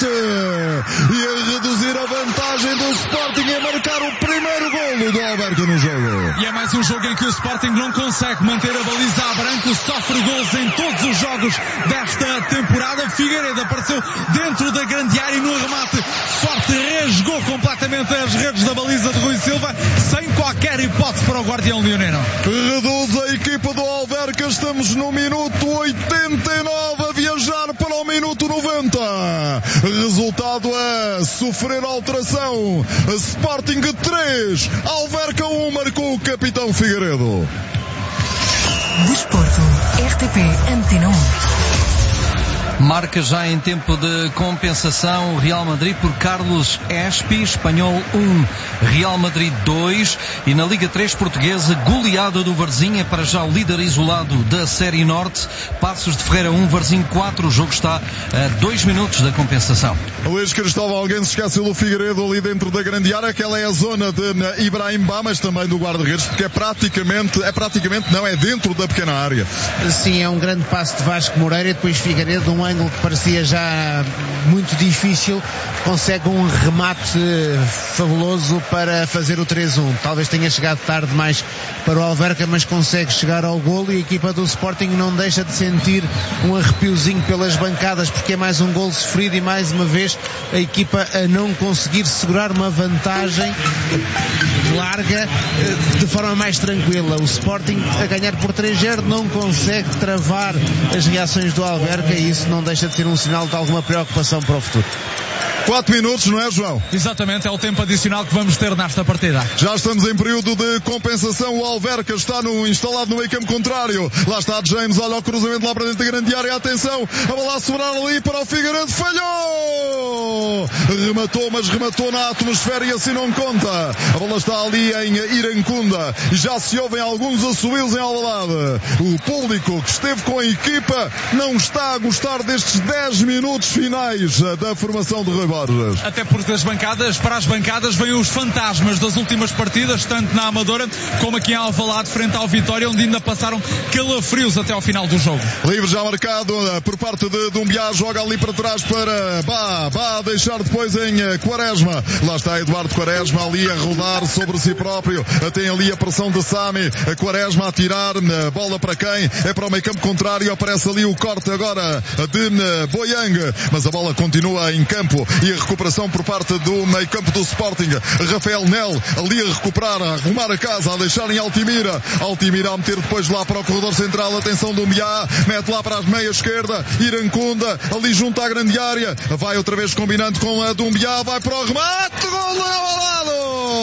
frente e a reduzir a vantagem do Sporting e a marcar o primeiro golo do Alverca no jogo. E é mais um jogo em que o Sporting não consegue manter a baliza a branco, sofre gols em todos os jogos desta temporada. Figueiredo apareceu dentro da grande área e no remate forte rasgou completamente as redes da baliza de Rui Silva, sem qualquer hipótese para o guardião leonino. Reduz a equipa do Alverca, estamos no minuto 89 a viajar para o minuto 90. Resultado a sofrer alteração. Sporting 3, Alverca 1, marcou o capitão Figueiredo. Desporto, RTP Antena 1. Marca já em tempo de compensação Real Madrid por Carlos Espi, Espanhol 1, Real Madrid 2, e na Liga 3 portuguesa, goleada do Varzim, é para já o líder isolado da Série Norte. Passos de Ferreira 1, Varzim 4, o jogo está a 2 minutos da compensação. Luís Cristóvão, alguém se esqueceu do Figueiredo ali dentro da grande área, aquela é a zona de Ibrahim Ba, mas também do guarda-redes, porque é dentro da pequena área. Sim, é um grande passo de Vasco Moreira e depois Figueiredo, um ângulo que parecia já muito difícil, consegue um remate fabuloso para fazer o 3-1. Talvez tenha chegado tarde demais para o Alverca, mas consegue chegar ao golo, e a equipa do Sporting não deixa de sentir um arrepiozinho pelas bancadas, porque é mais um golo sofrido e mais uma vez a equipa a não conseguir segurar uma vantagem larga de forma mais tranquila. O Sporting a ganhar por 3-0 não consegue travar as reações do Alverca, e isso não deixa de ser um sinal de alguma preocupação para o futuro. 4 minutos, não é, João? Exatamente, é o tempo adicional que vamos ter nesta partida. Já estamos em período de compensação. O Alverca está instalado no meio campo contrário. Lá está James, olha o cruzamento lá para dentro da grande área. Atenção, a bola a sobrar ali para o Figueiredo. Falhou! Rematou na atmosfera e assim não conta. A bola está ali em Irancunda e já se ouvem alguns assobios em Alvalade. O público que esteve com a equipa não está a gostar destes 10 minutos finais da formação de Rui Borges. Até porque para as bancadas vêm os fantasmas das últimas partidas, tanto na Amadora como aqui em Alvalade, frente ao Vitória, onde ainda passaram calafrios até ao final do jogo. Livre já marcado por parte de Dumbiá, joga ali para trás para Bá a deixar depois em Quaresma. Lá está Eduardo Quaresma ali a rodar sobre si próprio. Tem ali a pressão de Sami. Quaresma a tirar, bola para quem? É para o meio campo contrário. Aparece ali o corte agora de Boiang, mas a bola continua em campo e a recuperação por parte do meio campo do Sporting. Rafael Nel ali a recuperar, a arrumar a casa, a deixar em Altimira a meter depois lá para o corredor central. Atenção do Miá, mete lá para a meia esquerda, Irancunda ali junto à grande área, vai outra vez combinando com a Dumbiá, vai para o remate, gol do Alvalade!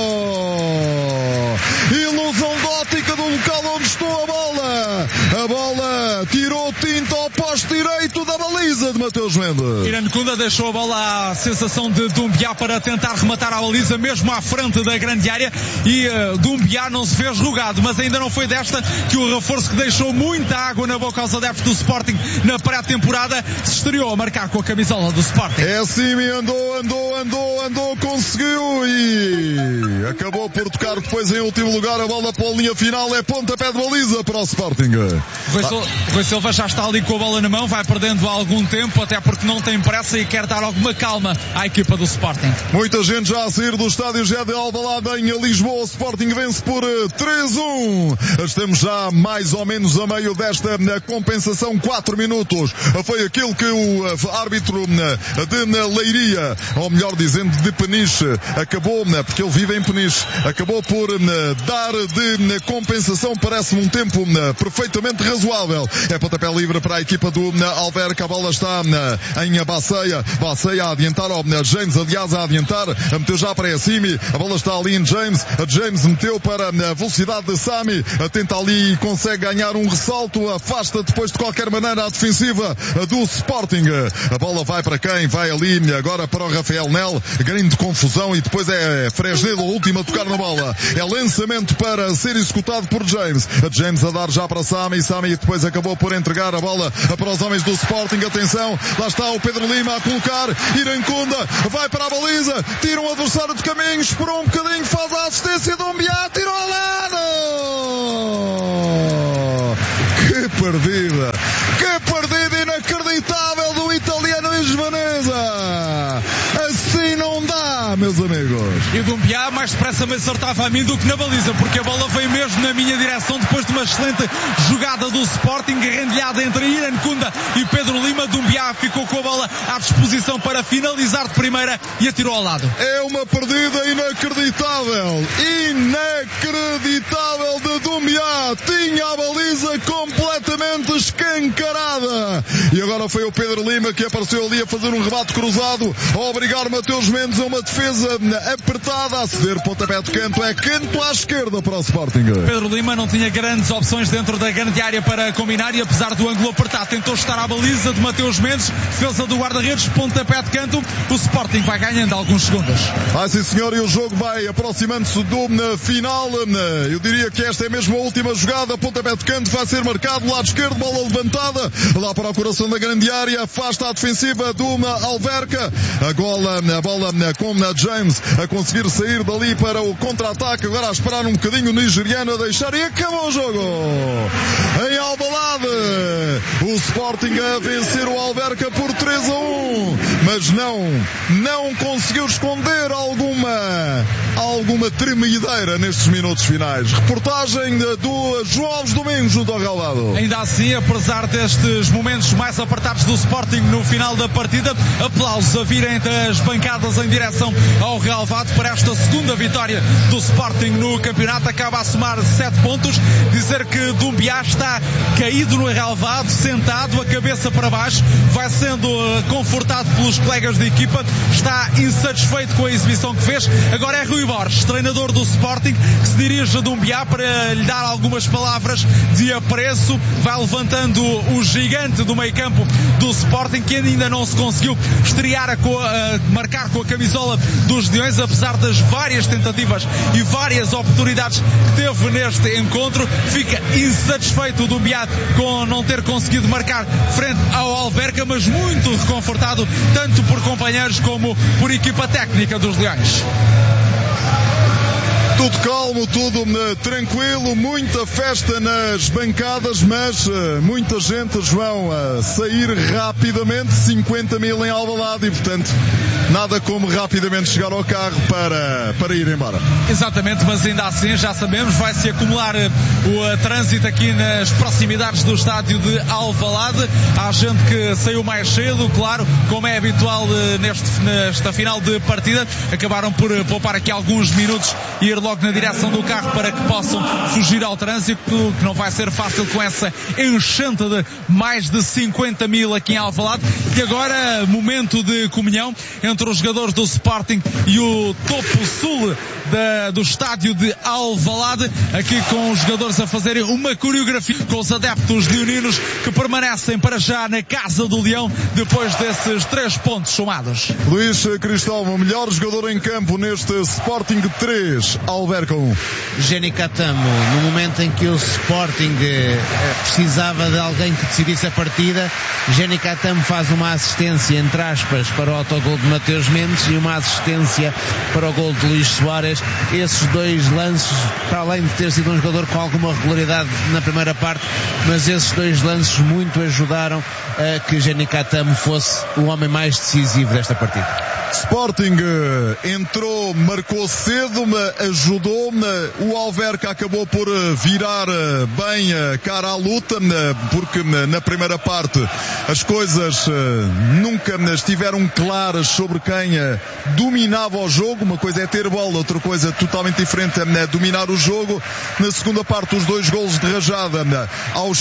Ilusão de ótica do local onde estou a bola tirou tinta ao poste direito da baliza de Mateus Mendes. Irancunda deixou a bola à sensação de Dumbiá para tentar rematar a baliza mesmo à frente da grande área, e Dumbiá não se fez rogado, mas ainda não foi desta que o reforço, que deixou muita água na boca aos adeptos do Sporting na pré-temporada, se estreou a marcar com a camisola do Sporting. É assim, andou, conseguiu e acabou por tocar depois em último lugar a bola para a linha final. É pontapé de baliza para o Sporting. Rui Silva já está ali com a bola na mão, vai perdendo há algum tempo, até porque não tem pressa e quer dar alguma calma à equipa do Sporting. Muita gente já a sair do estádio Gé de Alvalade em Lisboa. O Sporting vence por 3-1. Estamos já mais ou menos a meio desta compensação. 4 minutos foi aquilo que o árbitro de Leiria, ou melhor dizendo de Peniche, acabou, porque ele vive em Peniche, acabou por dar de compensação. Parece-me um tempo perfeitamente razoável. É pontapé livre para a equipa do Alverca. A bola está em Baceia a adiantar, James aliás a adiantar, meteu já para Essimi, a bola está ali em James meteu para a velocidade de Sami, tenta ali e consegue ganhar um ressalto, afasta depois de qualquer maneira a defensiva do Sporting. A bola vai para quem? Vai ali agora para o Rafael Nel, grande confusão, e depois é Fresnedo o último a tocar na bola, é lançamento para ser executado por James a dar já para Sami depois acabou por entregar a bola para os homens do Sporting. Atenção, lá está o Pedro Lima a colocar, Irancunda vai para a baliza, tira um adversário de caminho, esperou um bocadinho, faz a assistência de Dumbiá, tirou ao lado. Que perdida inacreditável do italiano Isvanesa. meus amigos. E Dumbiá mais depressa me acertava a mim do que na baliza, porque a bola veio mesmo na minha direção depois de uma excelente jogada do Sporting, rendilhada entre Irene Kunda e Pedro Lima. Dumbiá ficou com a bola à disposição para finalizar de primeira e atirou ao lado. É uma perdida inacreditável de Dumbiá. Tinha a baliza completamente escancarada e agora foi o Pedro Lima que apareceu ali a fazer um rebate cruzado, a obrigar Mateus Mendes a uma defesa apertada, a ceder pontapé de canto. É canto à esquerda para o Sporting. Pedro Lima não tinha grandes opções dentro da grande área para combinar e apesar do ângulo apertado tentou estar à baliza de Mateus Mendes, defesa do guarda-redes, pontapé de canto. O Sporting vai ganhando alguns segundos. Sim senhor, e o jogo vai aproximando-se do final. Eu diria que esta é mesmo a última jogada. Pontapé de canto vai ser marcado, lado esquerdo, bola levantada lá para o coração da grande área, afasta a defensiva do Alverca. A bola com James a conseguir sair dali para o contra-ataque, agora a esperar um bocadinho o nigeriano a deixar e acabou o jogo em Alvalade. O Sporting a vencer o Alverca por 3-1, mas não conseguiu esconder alguma tremideira nestes minutos finais. Reportagem do João Alves Domingos junto ao relvado. Ainda assim, apesar destes momentos mais apertados do Sporting no final da partida, aplausos a virem das bancadas em direção ao relvado para esta segunda vitória do Sporting no campeonato. Acaba a somar 7 pontos. Dizer que Dumbiá está caído no relvado, sentado, a cabeça para baixo, vai sendo confortado pelos colegas de equipa, está insatisfeito com a exibição que fez. Agora é Rui Borges, treinador do Sporting, que se dirige a Dumbiá para lhe dar algumas palavras de apreço. Vai levantando o gigante do meio campo do Sporting, que ainda não se conseguiu estrear marcar com a camisola dos Leões, apesar das várias tentativas e várias oportunidades que teve neste encontro. Fica insatisfeito o Dumbiá com não ter conseguido marcar frente ao Alverca, mas muito reconfortado tanto por companheiros como por equipa técnica dos Leões. Tudo calmo, tudo tranquilo, muita festa nas bancadas, mas muita gente, João, a sair rapidamente, 50 mil em Alvalade e, portanto, nada como rapidamente chegar ao carro para ir embora. Exatamente, mas ainda assim, já sabemos, vai-se acumular o trânsito aqui nas proximidades do estádio de Alvalade. Há gente que saiu mais cedo, claro, como é habitual nesta final de partida. Acabaram por poupar aqui alguns minutos e ir logo na direção do carro para que possam fugir ao trânsito, que não vai ser fácil com essa enchente de mais de 50 mil aqui em Alvalade. E agora, momento de comunhão entre os jogadores do Sporting e o topo sul do estádio de Alvalade, aqui com os jogadores a fazerem uma coreografia com os adeptos leoninos que permanecem para já na Casa do Leão depois desses 3 pontos somados. Luís Cristóvão, o melhor jogador em campo neste Sporting 3, Alverca 1. Jenny Catamo, no momento em que o Sporting precisava de alguém que decidisse a partida, Jenny Catamo faz uma assistência, entre aspas, para o autogol de Mateus Mendes e uma assistência para o gol de Luís Soares. Esses 2 lances, para além de ter sido um jogador com alguma regularidade na primeira parte, mas esses 2 lances muito ajudaram a que Jenny Catamo fosse o homem mais decisivo desta partida. Sporting entrou, marcou cedo, ajudou, o Alverca acabou por virar bem a cara à luta, porque na primeira parte as coisas nunca estiveram claras sobre quem dominava o jogo. Uma coisa é ter bola, outra coisa totalmente diferente é dominar o jogo. Na segunda parte, os 2 golos de rajada aos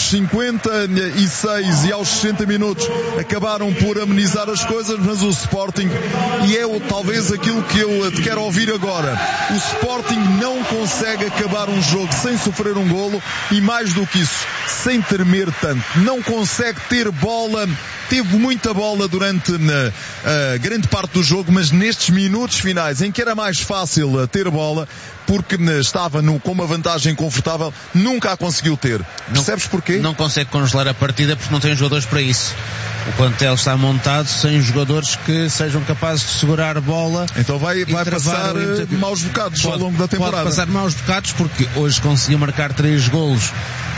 56 e aos 60 minutos acabaram por amenizar as coisas, mas o Sporting, e é talvez aquilo que eu te quero ouvir agora, o Sporting não consegue acabar um jogo sem sofrer um golo e, mais do que isso, sem tremer tanto. Não consegue ter bola, teve muita bola durante a grande parte do jogo, mas nestes minutos finais em que era mais fácil ter bola porque estava com uma vantagem confortável, nunca a conseguiu ter. Percebes porquê? Não consegue congelar a partida porque não tem jogadores para isso. O plantel está montado sem jogadores que sejam capazes de segurar a bola. Então vai passar maus bocados ao longo da temporada. Pode passar maus bocados porque hoje conseguiu marcar 3 golos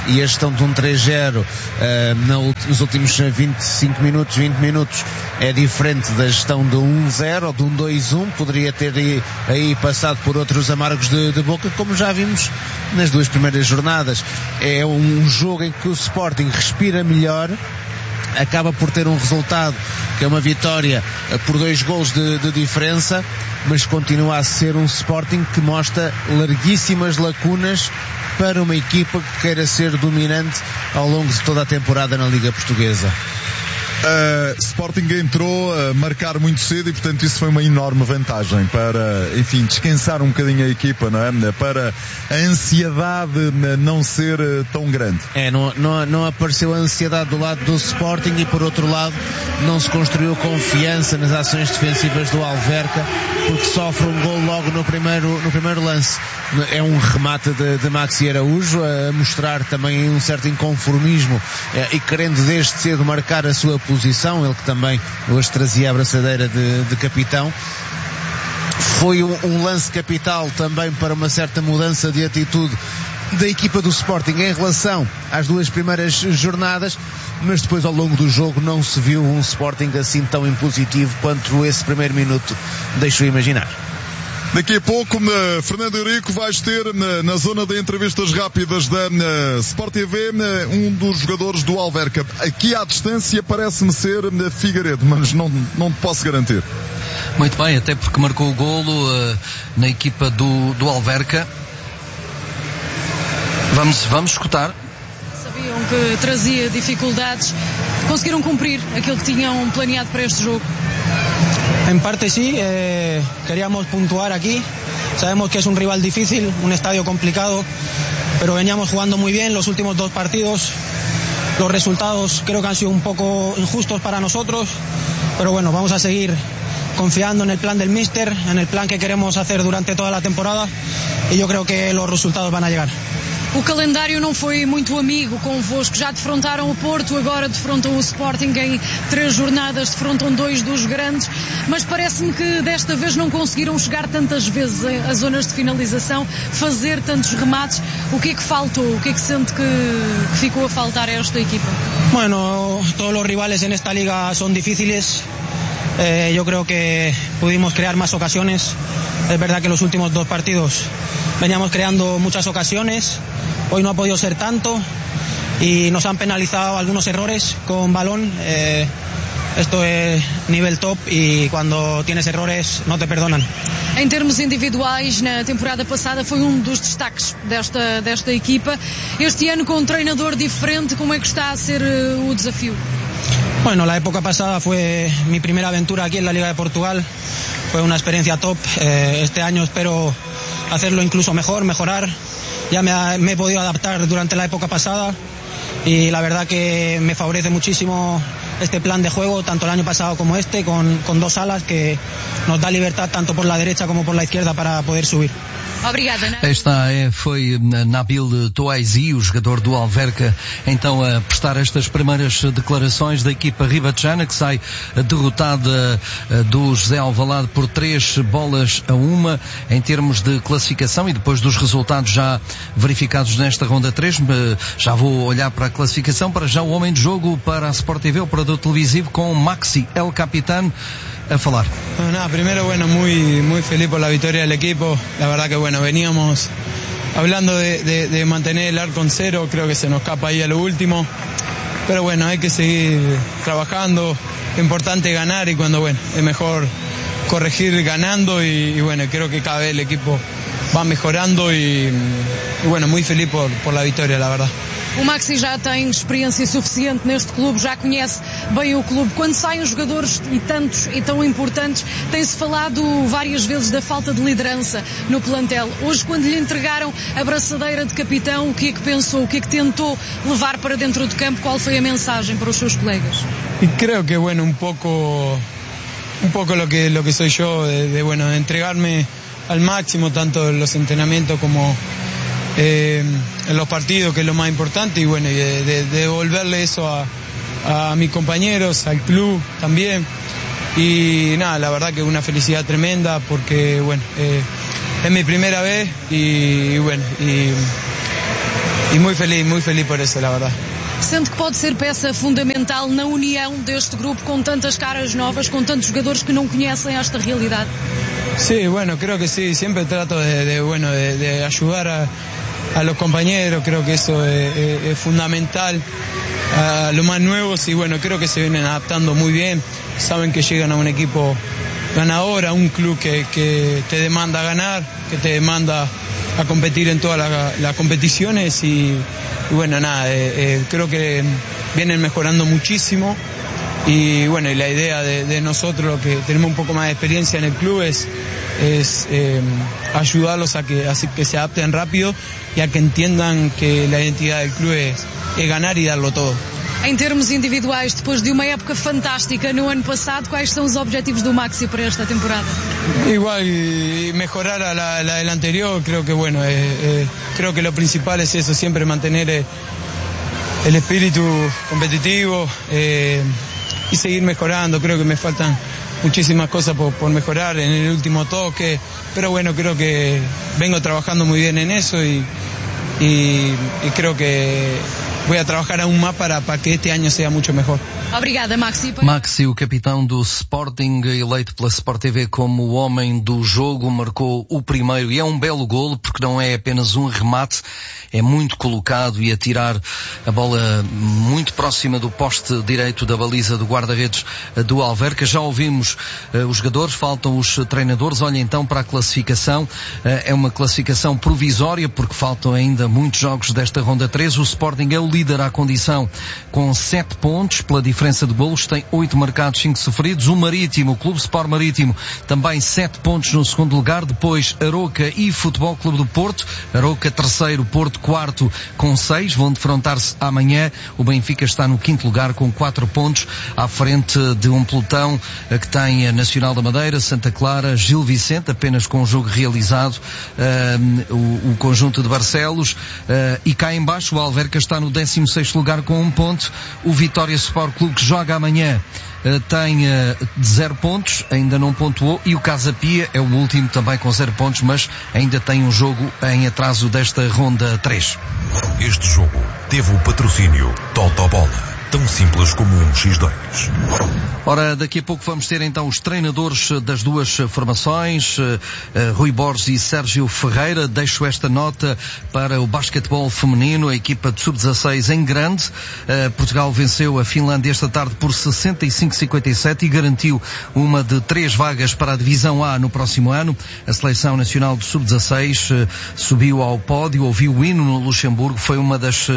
e a gestão de um 3-0 nos últimos 25 minutos, 20 minutos é diferente da gestão de 1-0 ou de 2-1, poderia ter aí passado por outros amargos de boca, como já vimos nas duas primeiras jornadas. É um jogo em que o Sporting respira melhor, acaba por ter um resultado que é uma vitória por 2 golos de diferença, mas continua a ser um Sporting que mostra larguíssimas lacunas para uma equipa que queira ser dominante ao longo de toda a temporada na Liga Portuguesa. Sporting entrou a marcar muito cedo e, portanto, isso foi uma enorme vantagem para, enfim, descansar um bocadinho a equipa, não é? Para a ansiedade não ser tão grande. Não apareceu a ansiedade do lado do Sporting e, por outro lado, não se construiu confiança nas ações defensivas do Alverca, porque sofre um gol logo no primeiro lance. É um remate de Maxi Araújo, a mostrar também um certo inconformismo e querendo desde cedo marcar a sua posição, ele que também hoje trazia a abraçadeira de capitão. Foi um lance capital também para uma certa mudança de atitude da equipa do Sporting em relação às duas primeiras jornadas, mas depois ao longo do jogo não se viu um Sporting assim tão impositivo quanto esse primeiro minuto deixou imaginar. Daqui a pouco, Fernando Eurico, vais ter na zona de entrevistas rápidas da Sport TV um dos jogadores do Alverca. Aqui à distância parece-me ser Figueiredo, mas não te posso garantir. Muito bem, até porque marcou o golo na equipa do Alverca. Vamos escutar. Sabiam que trazia dificuldades, conseguiram cumprir aquilo que tinham planeado para este jogo? En parte sí, queríamos puntuar aquí, sabemos que es un rival difícil, un estadio complicado, pero veníamos jugando muy bien los últimos 2 partidos, los resultados creo que han sido un poco injustos para nosotros, pero bueno, vamos a seguir confiando en el plan del míster, en el plan que queremos hacer durante toda la temporada y yo creo que los resultados van a llegar. O calendário não foi muito amigo convosco, já defrontaram o Porto, agora defrontam o Sporting em 3 jornadas, defrontam 2 dos grandes, mas parece-me que desta vez não conseguiram chegar tantas vezes às zonas de finalização, fazer tantos remates. O que é que faltou? O que é que sente que ficou a faltar a esta equipa? Bueno, todos los rivales en esta liga son difíciles. Yo creo que pudimos crear más ocasiones. Es verdad que en los últimos 2 partidos veníamos creando muchas ocasiones. Hoy no ha podido ser tanto y nos han penalizado algunos errores con balón. Esto es nivel top e quando tienes errores não te perdonam. Em termos individuais, na temporada passada foi um dos destaques desta equipa. Este ano, com um treinador diferente, como é que está a ser o desafio? Bueno, la época pasada fue mi primera aventura aquí en la Liga de Portugal. Fue una experiencia top. Este año espero hacerlo incluso mejor, mejorar. Ya me he podido adaptar durante la época pasada y la verdad que me favorece muchísimo este plan de juego, tanto el año pasado como este, con 2 alas que nos da libertad tanto por la derecha como por la izquierda para poder subir. Obrigada, Nabil. Esta foi Nabil Touaizi, o jogador do Alverca, então a prestar estas primeiras declarações da equipa ribatejana, que sai derrotada do José Alvalade por 3-1 em termos de classificação, e depois dos resultados já verificados nesta ronda 3, já vou olhar para a classificação. Para já o homem de jogo para a Sport TV, operador televisivo, com Maxi, el capitán, a falar. Bueno, nada, primero, bueno, muy feliz por la victoria del equipo. La verdad que, bueno, veníamos hablando de mantener el arco en 0, creo que se nos escapa ahí a lo último. Pero bueno, hay que seguir trabajando. Lo importante es ganar y cuando, bueno, es mejor corregir ganando y bueno, creo que cada vez el equipo va mejorando y bueno, muy feliz por la victoria, la verdad. O Maxi já tem experiência suficiente neste clube, já conhece bem o clube. Quando saem os jogadores e tantos e tão importantes, tem-se falado várias vezes da falta de liderança no plantel. Hoje, quando lhe entregaram a braçadeira de capitão, o que é que pensou? O que é que tentou levar para dentro do campo? Qual foi a mensagem para os seus colegas? Y creo que, bueno, un poco lo que soy yo, de bueno, de entregarme al máximo, tanto en los entrenamientos como en los partidos, que es lo más importante, y bueno, y de devolverle eso a mis compañeros, al club también. Y nada, la verdad que es una felicidad tremenda porque, bueno, es mi primera vez y bueno, y muy feliz por eso, la verdad. Sente que pode ser peça fundamental na união deste grupo com tantas caras novas, com tantos jogadores que não conhecem esta realidade? Sí, bueno, creo que sí, siempre trato de ayudar a los compañeros, creo que eso es fundamental, a los más nuevos, y bueno, creo que se vienen adaptando muy bien, saben que llegan a un equipo ganador, a un club que te demanda ganar, que te demanda a competir en todas las competiciones, y bueno, nada, creo que vienen mejorando muchísimo. Y bueno, y la idea de nosotros, que tenemos un poco más de experiencia en el club, es ayudarlos a que se adapten rápido y a que entiendan que la identidad del club es ganar y darlo todo. Em termos individuais, depois de uma época fantástica no ano passado, quais são os objetivos do Maxi para esta temporada? Igual, mejorar a la del anterior, creo que bueno, creo que lo principal es eso, siempre mantener el espíritu competitivo, y seguir mejorando. Creo que me faltan muchísimas cosas por mejorar en el último toque, pero bueno, creo que vengo trabajando muy bien en eso, y creo que voy a trabajar aún más para que este año sea mucho mejor. Obrigada, Maxi. Maxi, o capitão do Sporting, eleito pela Sport TV como o homem do jogo, marcou o primeiro, e é um belo golo, porque não é apenas um remate, é muito colocado e a tirar a bola muito próxima do poste direito da baliza do guarda-redes do Alverca. Já ouvimos os jogadores, faltam os treinadores. Olha então para a classificação, é uma classificação provisória, porque faltam ainda muitos jogos desta ronda 3. O Sporting é o líder à condição com 7 pontos pela diferença de golos, tem 8 marcados, 5 sofridos. O Marítimo, o Clube Sport Marítimo, também 7 pontos no segundo lugar. Depois Aroca e Futebol Clube do Porto. Aroca terceiro, Porto quarto com 6, vão defrontar-se amanhã. O Benfica está no quinto lugar com 4 pontos, à frente de um pelotão que tem a Nacional da Madeira, Santa Clara, Gil Vicente, apenas com um jogo realizado, o conjunto de Barcelos, e cá em baixo o Alverca está no 16º lugar com 1 ponto. O Vitória Sport Clube, que joga amanhã, tem 0 pontos, ainda não pontuou, e o Casa Pia é o último também com 0 pontos, mas ainda tem um jogo em atraso desta ronda 3. Este jogo teve o patrocínio Totobola, tão simples como um X2. Ora, daqui a pouco vamos ter então os treinadores das duas formações, Rui Borges e Sérgio Ferreira. Deixo esta nota para o basquetebol feminino, a equipa de sub-16 em grande. Portugal venceu a Finlândia esta tarde por 65-57 e garantiu uma de 3 vagas para a divisão A no próximo ano. A seleção nacional de sub-16 subiu ao pódio, ouviu o hino no Luxemburgo, foi uma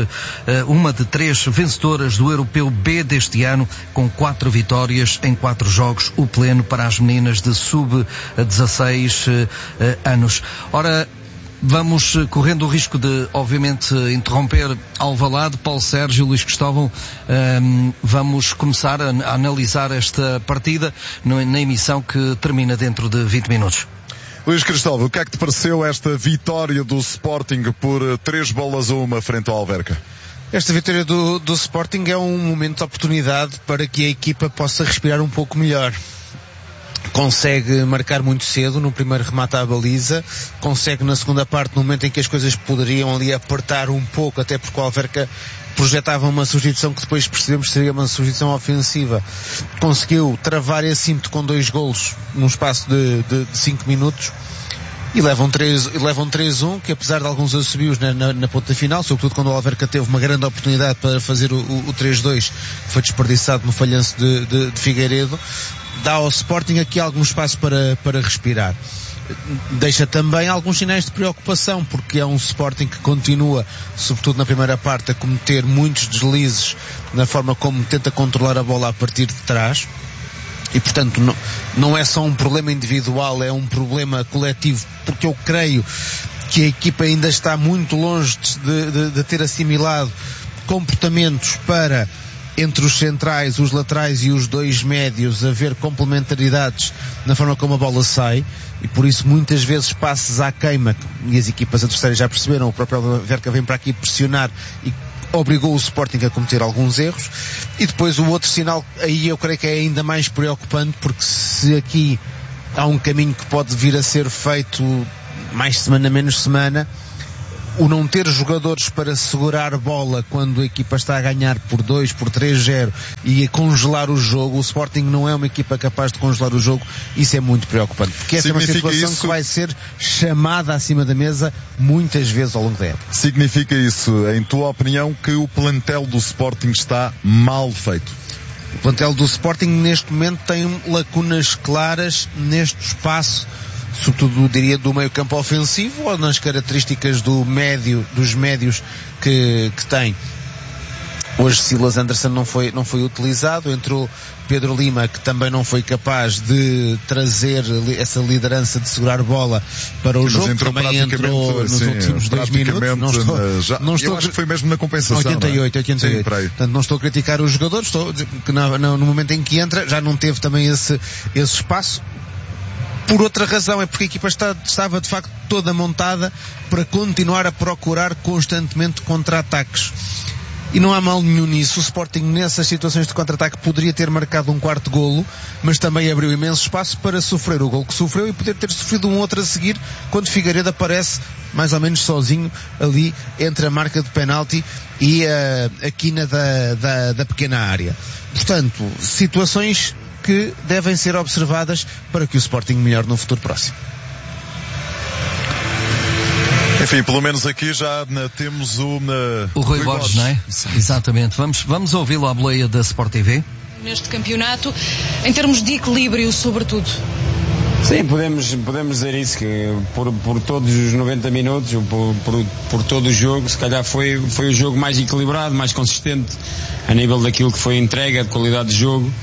de 3 vencedoras do Europeu B deste ano, com 4 vitórias em 4 jogos, o pleno para as meninas de sub-16 anos. Ora, vamos correndo o risco de, obviamente, interromper Alvalade. Paulo Sérgio, Luís Cristóvão, vamos começar a analisar esta partida na emissão que termina dentro de 20 minutos. Luís Cristóvão, o que é que te pareceu esta vitória do Sporting por 3-1 frente ao Alverca? Esta vitória do Sporting é um momento de oportunidade para que a equipa possa respirar um pouco melhor. Consegue marcar muito cedo no primeiro remate à baliza, consegue na segunda parte, no momento em que as coisas poderiam ali apertar um pouco, até porque o Alverca projetava uma substituição que depois percebemos que seria uma substituição ofensiva. Conseguiu travar esse ímpeto com 2 golos num espaço de 5 minutos. E levam 3-1, que apesar de alguns assobios na ponta final, sobretudo quando o Alverca teve uma grande oportunidade para fazer o 3-2, que foi desperdiçado no falhanço de Figueiredo, dá ao Sporting aqui algum espaço para respirar. Deixa também alguns sinais de preocupação, porque é um Sporting que continua, sobretudo na primeira parte, a cometer muitos deslizes na forma como tenta controlar a bola a partir de trás. E, portanto, não é só um problema individual, é um problema coletivo, porque eu creio que a equipa ainda está muito longe de ter assimilado comportamentos para, entre os centrais, os laterais e os 2 médios, haver complementaridades na forma como a bola sai, e por isso muitas vezes passes à queima, e as equipas adversárias já perceberam, o próprio Alverca vem para aqui pressionar e obrigou o Sporting a cometer alguns erros. E depois o outro sinal, aí eu creio que é ainda mais preocupante, porque se aqui há um caminho que pode vir a ser feito mais semana, menos semana, o não ter jogadores para segurar bola quando a equipa está a ganhar por 2, por 3-0 e a congelar o jogo, o Sporting não é uma equipa capaz de congelar o jogo, isso é muito preocupante, porque essa é uma situação que vai ser chamada acima da mesa muitas vezes ao longo da época. Significa isso, em tua opinião, que o plantel do Sporting está mal feito? O plantel do Sporting neste momento tem lacunas claras neste espaço, sobretudo diria do meio campo ofensivo ou nas características dos médios que tem. Hoje Silas Anderson não foi utilizado, entrou Pedro Lima, que também não foi capaz de trazer essa liderança de segurar bola para o jogo, também entrou nos últimos 2 minutos. Eu acho que foi mesmo na compensação. 88. Sim, portanto, não estou a criticar os jogadores, que no momento em que entra já não teve também esse espaço. Por outra razão, é porque a equipa estava de facto toda montada para continuar a procurar constantemente contra-ataques. E não há mal nenhum nisso. O Sporting, nessas situações de contra-ataque, poderia ter marcado um quarto golo, mas também abriu imenso espaço para sofrer o golo que sofreu e poder ter sofrido um outro a seguir, quando Figueiredo aparece mais ou menos sozinho ali entre a marca de penalti e a quina da pequena área. Portanto, situações que devem ser observadas para que o Sporting melhore no futuro próximo. Enfim, pelo menos aqui já temos o Rui Borges, não é? Exatamente. Vamos ouvi-lo à boleia da Sport TV. Neste campeonato, em termos de equilíbrio, sobretudo. Sim, podemos dizer isso, que por todos os 90 minutos, por todo o jogo, se calhar foi o jogo mais equilibrado, mais consistente a nível daquilo que foi entrega, de qualidade de jogo.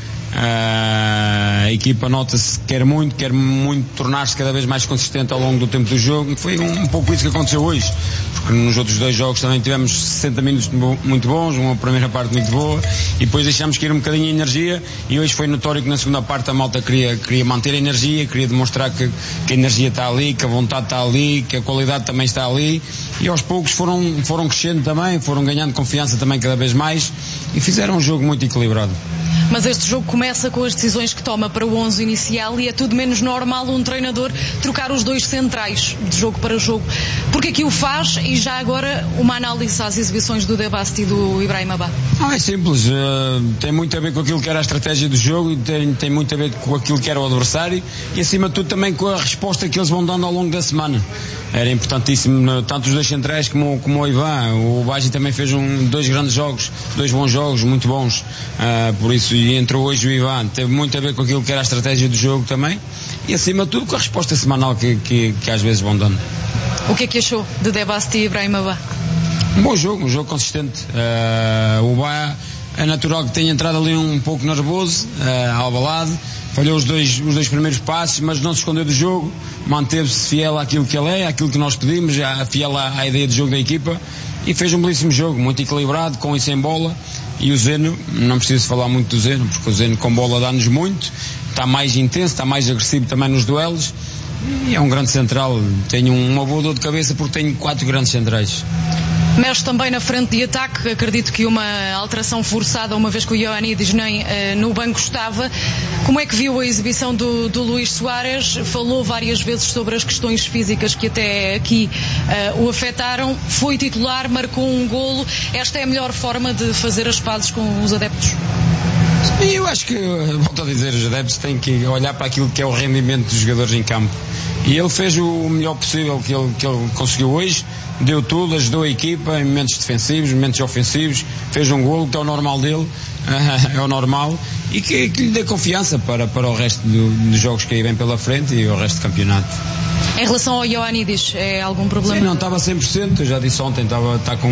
A equipa nota-se que quer muito tornar-se cada vez mais consistente ao longo do tempo do jogo. Foi um pouco isso que aconteceu hoje, porque nos outros 2 jogos também tivemos 60 minutos muito bons, uma primeira parte muito boa e depois deixámos cair um bocadinho a energia, e hoje foi notório que na segunda parte a malta queria manter a energia, queria demonstrar que a energia está ali, que a vontade está ali, que a qualidade também está ali, e aos poucos foram crescendo também, foram ganhando confiança também cada vez mais e fizeram um jogo muito equilibrado. Mas este jogo começa com as decisões que toma para o 11 inicial e é tudo menos normal um treinador trocar os 2 centrais de jogo para jogo. Porque aqui o faz, e já agora uma análise às exibições do De Bast e do Ibrahim Abba. É simples, tem muito a ver com aquilo que era a estratégia do jogo, tem muito a ver com aquilo que era o adversário e acima de tudo também com a resposta que eles vão dando ao longo da semana. Era importantíssimo, tanto os 2 centrais como o Ivan. O Bagi também fez 2 grandes jogos, 2 bons jogos, muito bons, por isso, e entrou hoje o Ivan, teve muito a ver com aquilo que era a estratégia do jogo também e acima de tudo com a resposta semanal que às vezes vão dando. O que é que achou de De Bast e Ibrahim Abba? Um bom jogo, um jogo consistente. O Bá é natural que tenha entrado ali um pouco nervoso, Alvalade, falhou os dois primeiros passos, mas não se escondeu do jogo, manteve-se fiel àquilo que ele é, àquilo que nós pedimos, fiel à ideia de jogo da equipa, e fez um belíssimo jogo, muito equilibrado, com e sem bola. E o Zeno, não preciso falar muito do Zeno, porque o Zeno com bola dá-nos muito, está mais intenso, está mais agressivo também nos duelos, e é um grande central. Tenho uma boa dor de cabeça porque tenho 4 grandes centrais. Mexe também na frente de ataque, acredito que uma alteração forçada, uma vez que o Ioannidis nem no banco estava. Como é que viu a exibição do Luís Soares? Falou várias vezes sobre as questões físicas que até aqui o afetaram. Foi titular, marcou um golo. Esta é a melhor forma de fazer as pazes com os adeptos? Eu acho que, volto a dizer, os adeptos têm que olhar para aquilo que é o rendimento dos jogadores em campo. E ele fez o melhor possível que ele conseguiu hoje, deu tudo, ajudou a equipa em momentos defensivos, momentos ofensivos, fez um golo, que é o normal dele, é o normal, e que lhe dê confiança para o resto dos jogos que aí vem pela frente e o resto do campeonato. Em relação ao Ioannidis, é algum problema? Sim, não estava 100%, eu já disse ontem, está com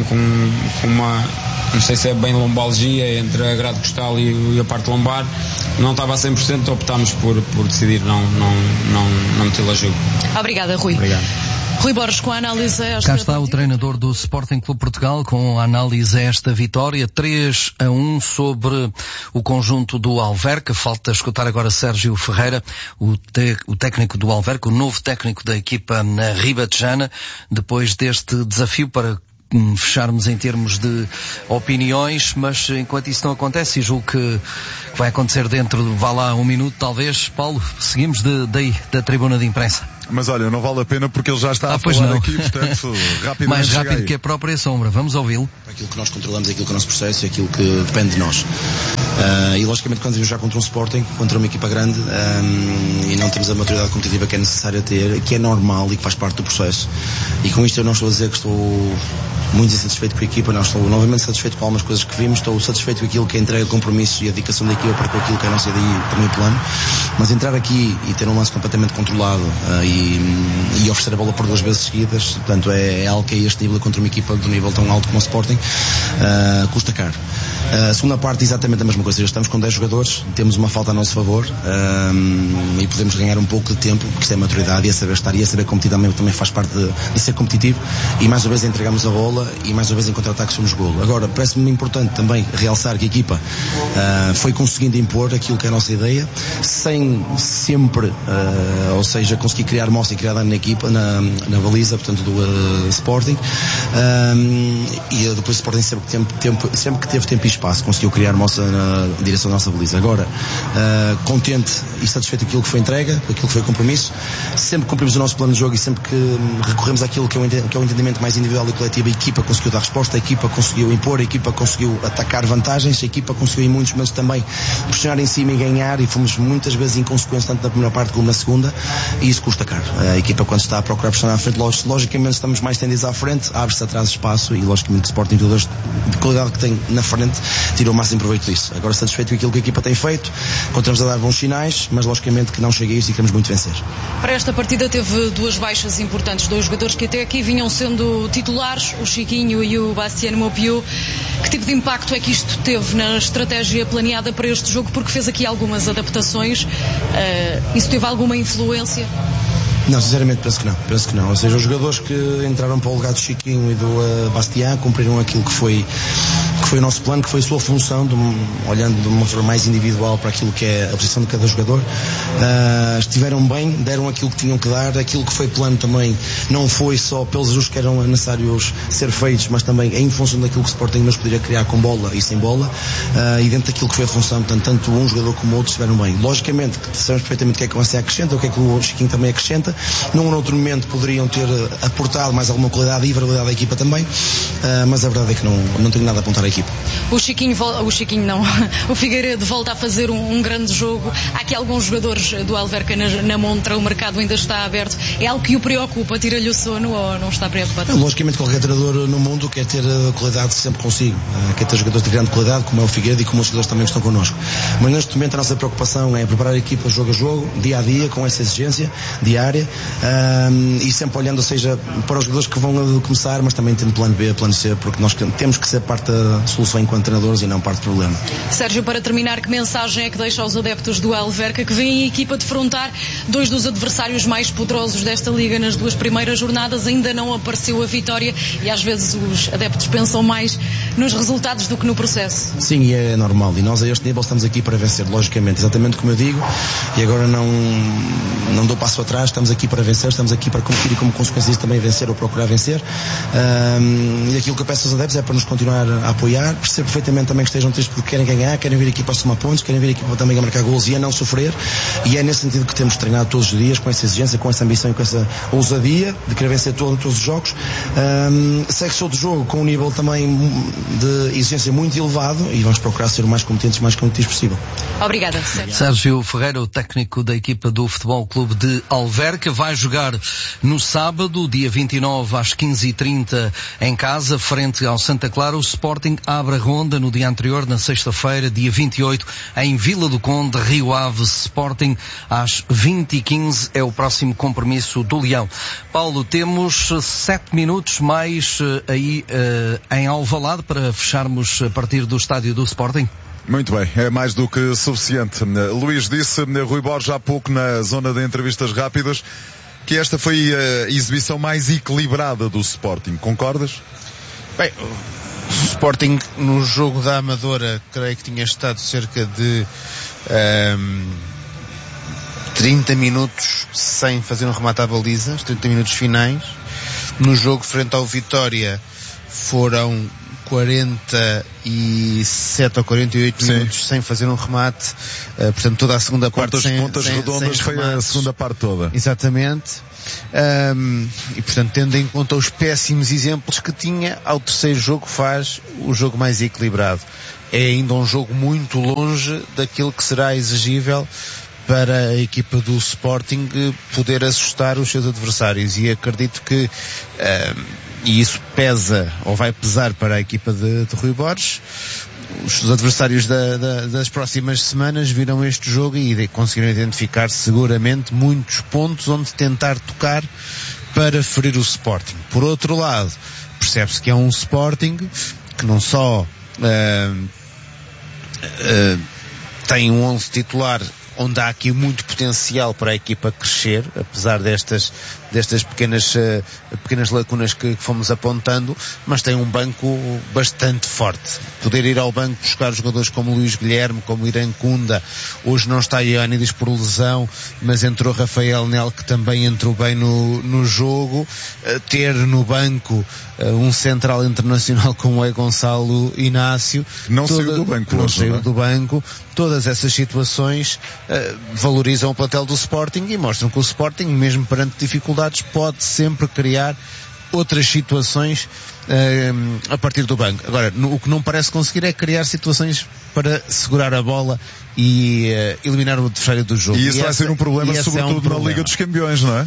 uma, não sei se é bem lombalgia entre a grade costal e a parte lombar, não estava a 100%, optámos por decidir não metê-lo a jogo. Obrigada, Rui. Obrigado. Rui Borges, com a análise a esta... Cá está o treinador do Sporting Clube Portugal com a análise a esta vitória, 3-1 sobre o conjunto do Alverca. Falta escutar agora Sérgio Ferreira, o técnico do Alverca, o novo técnico da equipa ribatejana, depois deste desafio para fecharmos em termos de opiniões, mas enquanto isso não acontece, e julgo que vai acontecer dentro de, vá lá, um minuto talvez, Paulo, seguimos daí da tribuna de imprensa. Mas olha, não vale a pena porque ele já está a falar aqui, portanto, rapidamente. Mais rápido que a própria sombra, vamos ouvi-lo. Aquilo que nós controlamos é aquilo que é o nosso processo e aquilo que depende de nós. E logicamente quando vamos jogar contra um Sporting, contra uma equipa grande, e não temos a maturidade competitiva que é necessária ter, que é normal e que faz parte do processo. E com isto eu não estou a dizer que estou muito insatisfeito com a equipa, não, estou novamente satisfeito com algumas coisas que vimos, estou satisfeito com aquilo que é a entrega, compromisso e a dedicação da equipa para com aquilo que é a nossa ideia e também o plano. Mas entrar aqui e ter um lance completamente controlado e oferecer a bola por 2 vezes seguidas, portanto é algo que é este nível contra uma equipa de um nível tão alto como o Sporting, custa caro. A segunda parte exatamente a mesma coisa, estamos com 10 jogadores, temos uma falta a nosso favor, e podemos ganhar um pouco de tempo, porque isto é maturidade e é saber estar e é saber competir também faz parte de ser competitivo, e mais uma vez entregamos a bola e mais uma vez em contra-ataque somos golo. Agora, parece-me importante também realçar que a equipa foi conseguindo impor aquilo que é a nossa ideia, sem sempre, ou seja, conseguir criar mostra e criar dano na equipa, na baliza, portanto do Sporting, e depois o Sporting sempre que teve tempo e espaço conseguiu criar mostra na direção da nossa baliza. Agora, contente e satisfeito com aquilo que foi entrega, com aquilo que foi compromisso, sempre cumprimos o nosso plano de jogo e sempre que recorremos àquilo que é o entendimento mais individual e coletivo, a equipa conseguiu dar resposta, a equipa conseguiu impor, a equipa conseguiu atacar vantagens, a equipa conseguiu em muitos momentos também pressionar em cima e ganhar, e fomos muitas vezes inconsequentes tanto na primeira parte como na segunda, e isso custa caro. A equipa, quando está a procurar pressionar à frente, logicamente estamos mais tendidos à frente, abre-se atrás espaço, e logicamente o Sporting, jogadores de qualidade que tem na frente, tirou o máximo proveito disso. Agora, satisfeito com aquilo que a equipa tem feito, continuamos a dar bons sinais, mas logicamente que não chega a isso e queremos muito vencer. Para esta partida teve 2 baixas importantes, 2 jogadores que até aqui vinham sendo titulares, o Chiquinho e o Bastien Mopiou. Que tipo de impacto é que isto teve na estratégia planeada para este jogo? Porque fez aqui algumas adaptações, isso teve alguma influência? Não, sinceramente penso que não. Ou seja, os jogadores que entraram para o lugar do Chiquinho e do Bastien cumpriram aquilo que foi o nosso plano, que foi a sua função, olhando de uma forma mais individual para aquilo que é a posição de cada jogador. Estiveram bem, deram aquilo que tinham que dar, aquilo que foi plano também não foi só pelos ajustes que eram necessários ser feitos, mas também em função daquilo que o Sporting nos poderia criar com bola e sem bola, e dentro daquilo que foi a função, portanto, tanto um jogador como o outro estiveram bem. Logicamente que sabemos perfeitamente o que é que o Bastien acrescenta, o que é que o Chiquinho também acrescenta. Num ou outro momento poderiam ter aportado mais alguma qualidade e variedade à equipa também, mas a verdade é que não tenho nada a apontar à equipa. O Figueiredo volta a fazer um grande jogo. Há aqui alguns jogadores do Alverca na montra, o mercado ainda está aberto. É algo que o preocupa, tira-lhe o sono ou não está preocupado? Logicamente qualquer treinador no mundo quer ter qualidade sempre consigo, quer ter jogadores de grande qualidade, como é o Figueiredo e como os jogadores também que estão connosco. Mas neste momento a nossa preocupação é preparar a equipa jogo a jogo, dia a dia, com essa exigência diária, e sempre olhando, ou seja, para os jogadores que vão começar, mas também tendo plano B, plano C, porque nós temos que ser parte da solução enquanto treinadores e não parte do problema. Sérgio, para terminar, que mensagem é que deixa aos adeptos do Alverca, que vêm a equipa defrontar 2 dos adversários mais poderosos desta liga nas 2 primeiras jornadas? Ainda não apareceu a vitória e às vezes os adeptos pensam mais nos resultados do que no processo. Sim, e é normal, e nós a este nível estamos aqui para vencer, logicamente, exatamente como eu digo, e agora não dou passo atrás, estamos aqui para vencer, estamos aqui para competir e como consequência disso também vencer ou procurar vencer, e aquilo que eu peço aos adeptos é para nos continuar a apoiar, percebo perfeitamente também que estejam tristes porque querem ganhar, querem vir aqui para somar pontos, querem vir aqui para também a marcar golos e a não sofrer, e é nesse sentido que temos treinado todos os dias, com essa exigência, com essa ambição e com essa ousadia de querer vencer todos os jogos. Segue-se outro jogo com um nível também de exigência muito elevado e vamos procurar ser o mais competentes e mais competitivos possível. Obrigada, Sérgio Ferreira, o técnico da equipa do Futebol Clube de Alverca, vai jogar no sábado, dia 29 às 15h30 em casa, frente ao Santa Clara. O Sporting abre a ronda no dia anterior, na sexta-feira, dia 28, em Vila do Conde, Rio Ave. Sporting às 20h15 é o próximo compromisso do Leão. Paulo, temos 7 minutos mais aí em Alvalade para fecharmos a partir do estádio do Sporting. Muito bem, é mais do que suficiente. Luís disse, Rui Borges há pouco na zona de entrevistas rápidas, que esta foi a exibição mais equilibrada do Sporting. Concordas? Bem, o Sporting no jogo da Amadora creio que tinha estado cerca de 30 minutos sem fazer um remate à baliza, os 30 minutos finais. No jogo frente ao Vitória foram 47 ou 48 minutos sem fazer um remate, portanto toda a segunda parte sem redondas foi a segunda parte toda. Exatamente. E portanto, tendo em conta os péssimos exemplos que tinha, ao terceiro jogo faz o jogo mais equilibrado. É ainda um jogo muito longe daquilo que será exigível para a equipa do Sporting poder assustar os seus adversários, e acredito que e isso pesa, ou vai pesar, para a equipa de Rui Borges. Os adversários das próximas semanas viram este jogo e conseguiram identificar seguramente muitos pontos onde tentar tocar para ferir o Sporting. Por outro lado, percebe-se que é um Sporting que não só tem um 11 titular onde há aqui muito potencial para a equipa crescer, apesar destas pequenas lacunas que fomos apontando, mas tem um banco bastante forte. Poder ir ao banco buscar jogadores como Luís Guilherme, como Irã Kunda, hoje não está Ioannidis por lesão, mas entrou Rafael Nel, que também entrou bem no jogo. Ter no banco um central internacional como é Gonçalo Inácio, não saiu do banco, não saiu do banco. Todas essas situações valorizam o plantel do Sporting e mostram que o Sporting, mesmo perante dificuldades, pode sempre criar outras situações a partir do banco. Agora, o que não parece conseguir é criar situações para segurar a bola e eliminar o adversário do jogo. E isso vai ser um problema, sobretudo na Liga dos Campeões, não é?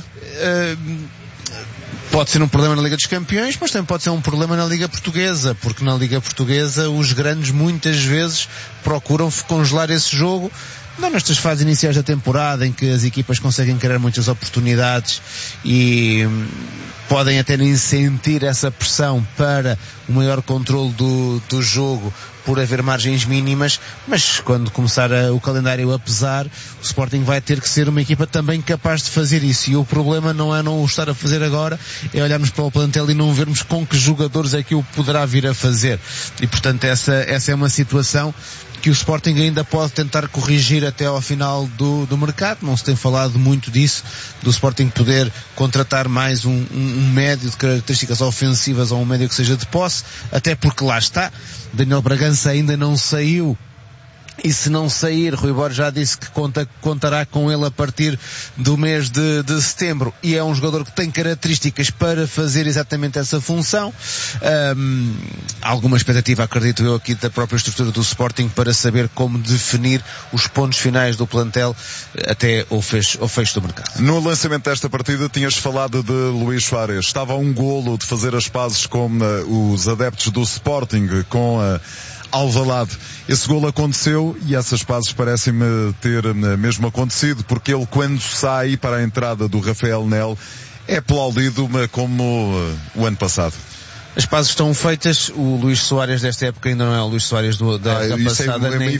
Pode ser um problema na Liga dos Campeões, mas também pode ser um problema na Liga Portuguesa, porque na Liga Portuguesa os grandes muitas vezes procuram congelar esse jogo, não nestas fases iniciais da temporada em que as equipas conseguem criar muitas oportunidades e podem até nem sentir essa pressão para o maior controle do jogo por haver margens mínimas, mas quando começar o calendário a pesar, o Sporting vai ter que ser uma equipa também capaz de fazer isso, e o problema não é não o estar a fazer agora, é olharmos para o plantel e não vermos com que jogadores é que o poderá vir a fazer, e portanto essa é uma situação que o Sporting ainda pode tentar corrigir até ao final do mercado. Não se tem falado muito disso, do Sporting poder contratar mais um médio de características ofensivas ou um médio que seja de posse, até porque lá está, Daniel Bragança ainda não saiu, e se não sair, Rui Borges já disse que contará com ele a partir do mês de setembro, e é um jogador que tem características para fazer exatamente essa função. Alguma expectativa, acredito eu, aqui da própria estrutura do Sporting para saber como definir os pontos finais do plantel até o fecho do mercado. No lançamento desta partida tinhas falado de Luís Soares, estava a um golo de fazer as pazes com os adeptos do Sporting, com Alvalade. Esse golo aconteceu e essas pazes parecem-me ter mesmo acontecido, porque ele, quando sai para a entrada do Rafael Nel, é aplaudido como o ano passado. As pazes estão feitas, o Luís Soares desta época ainda não é o Luís Soares da passada, nem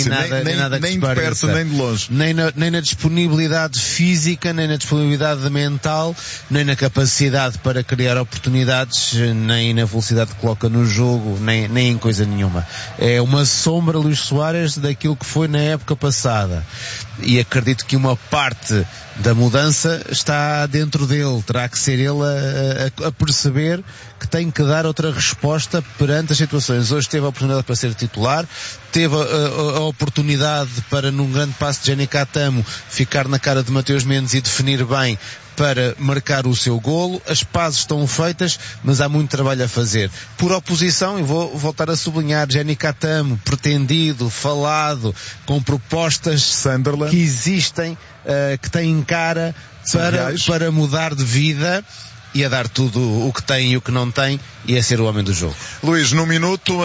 nada nem de perto, nem de longe. Nem na disponibilidade física, nem na disponibilidade mental, nem na capacidade para criar oportunidades, nem na velocidade que coloca no jogo, nem em coisa nenhuma. É uma sombra, Luís Soares, daquilo que foi na época passada. E acredito que uma parte da mudança está dentro dele. Terá que ser ele a perceber que tem que dar outra resposta perante as situações. Hoje teve a oportunidade para ser titular, teve a oportunidade para, num grande passo de Jenny Catamo, ficar na cara de Mateus Mendes e definir bem para marcar o seu golo. As pazes estão feitas, mas há muito trabalho a fazer. Por oposição, e vou voltar a sublinhar, Jenny Catamo, pretendido, falado, com propostas Sunderland que existem, que têm cara para mudar de vida e a dar tudo o que tem e o que não tem, e a ser o homem do jogo. Luís, num minuto,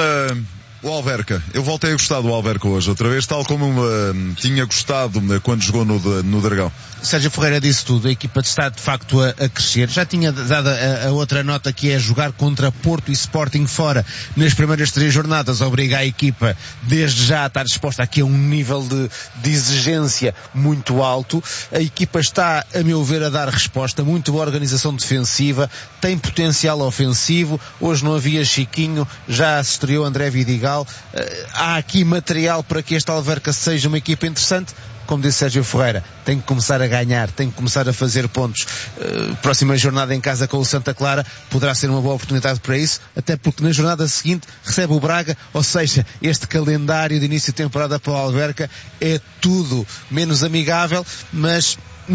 o Alverca. Eu voltei a gostar do Alverca hoje, outra vez, tal como tinha gostado quando jogou no Dragão. Sérgio Ferreira disse tudo, a equipa está de facto a crescer. Já tinha dado a outra nota, que é jogar contra Porto e Sporting fora nas primeiras 3 jornadas, obriga a equipa desde já a estar disposta aqui a um nível de exigência muito alto. A equipa está, a meu ver, a dar resposta, muito boa organização defensiva, tem potencial ofensivo. Hoje não havia Chiquinho, já se estreou André Vidigal. Há aqui material para que este Alverca seja uma equipa interessante, como disse Sérgio Ferreira, tem que começar a ganhar, tem que começar a fazer pontos. Próxima jornada em casa com o Santa Clara poderá ser uma boa oportunidade para isso, até porque na jornada seguinte recebe o Braga, ou seja, este calendário de início de temporada para o Alverca é tudo menos amigável, mas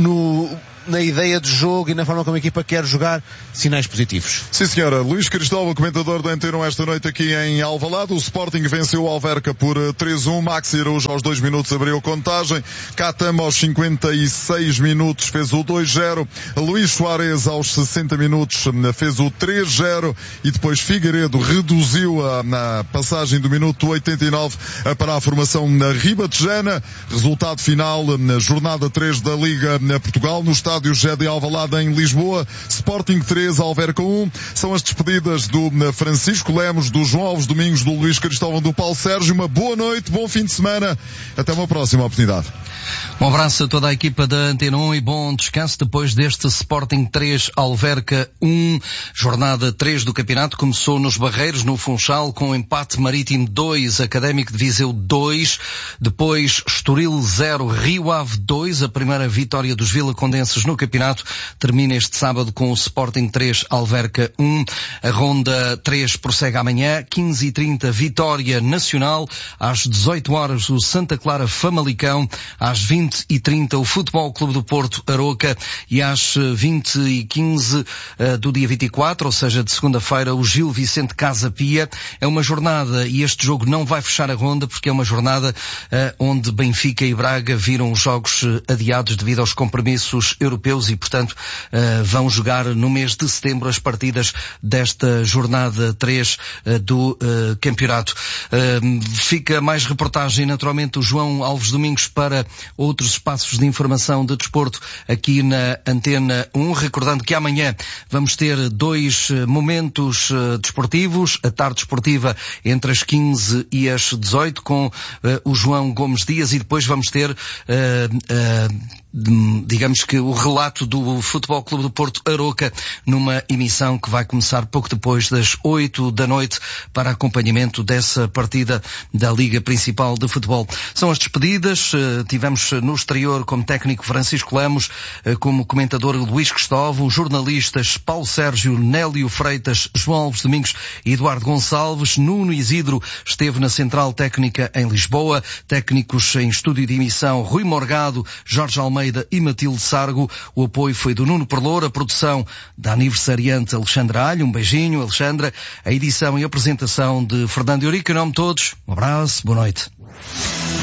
na ideia de jogo e na forma como a equipa quer jogar, sinais positivos. Sim, senhora. Luís Cristóvão, comentador da Antena 1 esta noite aqui em Alvalade. O Sporting venceu o Alverca por 3-1. Maxi Araújo aos 2 minutos abriu a contagem. Catama aos 56 minutos fez o 2-0. Luís Soares aos 60 minutos fez o 3-0 e depois Figueiredo reduziu na passagem do minuto 89 para a formação ribatejana. Resultado final na jornada 3 da Liga Portugal no estádio José de Alvalade em Lisboa. Sporting 3, Alverca 1. São as despedidas do Francisco Lemos, do João Alves Domingos, do Luís Cristóvão, do Paulo Sérgio. Uma boa noite, bom fim de semana. Até uma próxima oportunidade. Um abraço a toda a equipa da Antena 1 e bom descanso depois deste Sporting 3, Alverca 1. Jornada 3 do campeonato começou nos Barreiros, no Funchal, com empate Marítimo 2, Académico de Viseu 2. Depois Estoril 0, Rio Ave 2. A primeira vitória dos vilacondenses no campeonato termina este sábado com o Sporting 3, Alverca 1. A ronda 3 prossegue amanhã, 15h30, Vitória Nacional. Às 18 horas o Santa Clara Famalicão. Às 20h30 o Futebol Clube do Porto Aroca e às 20h15 do dia 24, ou seja, de segunda-feira, o Gil Vicente Casa Pia. É uma jornada, e este jogo não vai fechar a ronda, porque é uma jornada onde Benfica e Braga viram os jogos adiados devido aos compromissos europeus e, portanto, vão jogar no mês de setembro as partidas desta jornada 3 do campeonato. Fica mais reportagem, naturalmente, o João Alves Domingos para outros espaços de informação de desporto aqui na Antena 1, recordando que amanhã vamos ter 2 momentos desportivos, a tarde esportiva entre as 15 e as 18 com o João Gomes Dias e depois vamos ter digamos que o relato do Futebol Clube do Porto Aroca numa emissão que vai começar pouco depois das 8 da noite para acompanhamento dessa partida da Liga Principal de Futebol. São as despedidas, tivemos no exterior como técnico Francisco Lemos, como comentador Luís Cristóvão, jornalistas Paulo Sérgio, Nélio Freitas, João Alves Domingos e Eduardo Gonçalves. Nuno Isidro esteve na Central Técnica em Lisboa, técnicos em estúdio de emissão Rui Morgado, Jorge Almeida e Matilde Sargo. O apoio foi do Nuno Perlour, a produção da aniversariante Alexandra Alho. Um beijinho, Alexandra. A edição e apresentação de Fernando Eurico. Em nome de todos, um abraço, boa noite.